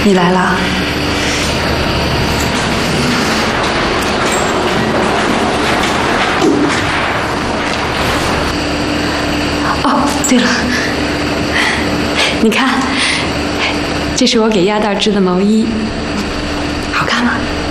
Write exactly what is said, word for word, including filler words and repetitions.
你来了。哦，对了，你看，这是我给亚道织的毛衣，好看吗？